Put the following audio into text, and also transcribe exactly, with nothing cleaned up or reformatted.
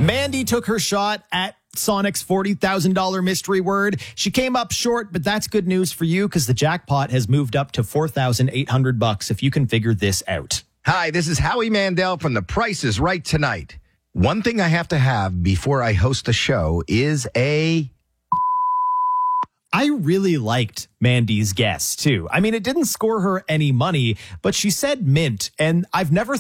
Mandy took her shot at Sonic's forty thousand dollars mystery word. She came up short, but that's good news for you because the jackpot has moved up to four thousand eight hundred bucks if you can figure this out. Hi, this is Howie Mandel from The Price is Right Tonight. One thing I have to have before I host the show is a... I really liked Mandy's guess, too. I mean, it didn't score her any money, but she said mint, and I've never